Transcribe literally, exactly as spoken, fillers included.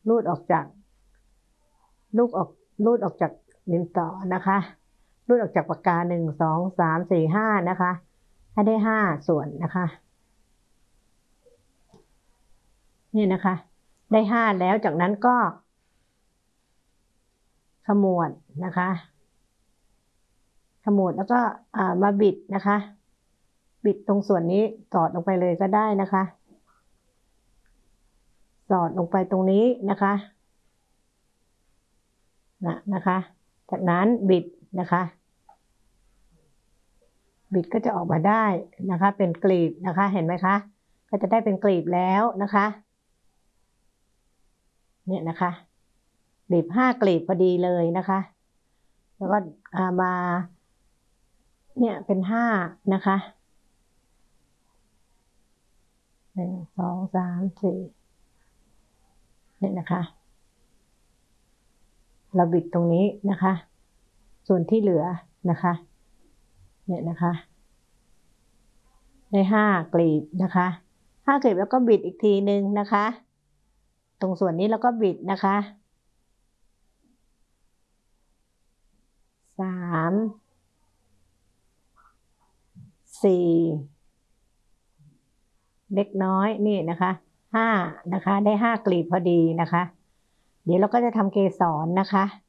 รูดออกจากลูกออกรูดออกจากดินสอนะคะรูดออกจากปากกาหนึ่งสองสามสี่ห้านะคะให้ได้ห้าส่วนนะคะนี่นะคะได้ห้าแล้วจากนั้นก็ขมวดนะคะขมวดแล้วก็มาบิดนะคะบิดตรงส่วนนี้สอดลงไปเลยก็ได้นะคะสอดลงไปตรงนี้นะคะนะนะคะจากนั้นบิดนะคะบิดก็จะออกมาได้นะคะเป็นกลีบนะคะเห็นไหมคะก็จะได้เป็นกลีบแล้วนะคะเนี่ยนะคะกลีบห้ากลีบพอดีเลยนะคะแล้วก็มาเนี่ยเป็นห้านะคะหนึ่งสองสามสี่เนี่ยนะคะเราบิดตรงนี้นะคะส่วนที่เหลือนะคะเนี่ยนะคะได้ห้ากลีบนะคะห้ากลีบแล้วก็บิดอีกทีนึงนะคะตรงส่วนนี้แล้วก็บิดนะคะสามสี่เล็กน้อยนี่นะคะห้านะคะได้ห้ากลีบพอดีนะคะเดี๋ยวเราก็จะทำเกสรนะคะ